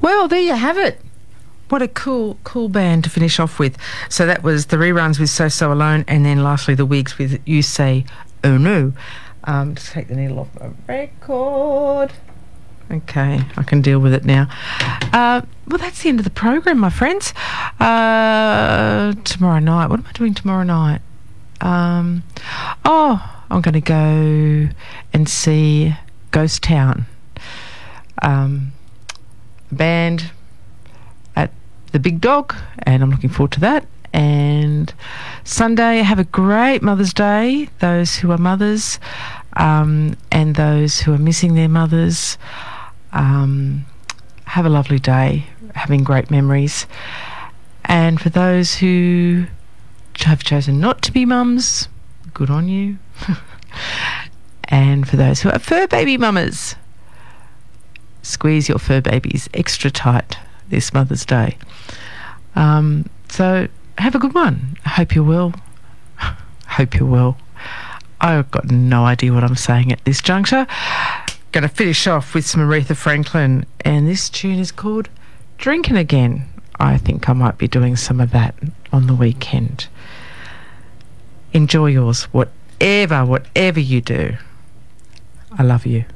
Well, there you have it. What a cool band to finish off with. So that was the Reruns with So So Alone, and then lastly the Wigs with You Say Oh No. Just take the needle off my record. Okay, I can deal with it now. Well, that's the end of the program, my friends. Tomorrow night. What am I doing tomorrow night? I'm going to go and see Ghost Town. Band at the Big Dog, and I'm looking forward to that. And Sunday, have a great Mother's Day, those who are mothers, and those who are missing their mothers. Have a lovely day, having great memories. And for those who have chosen not to be mums, good on you. And for those who are fur baby mamas, squeeze your fur babies extra tight this Mother's Day. So have a good one. I hope you're well. Hope you're well. I've got no idea what I'm saying at this juncture. Going to finish off with some Aretha Franklin, and this tune is called Drinking Again. I think I might be doing some of that on the weekend. Enjoy yours, whatever you do. I love you.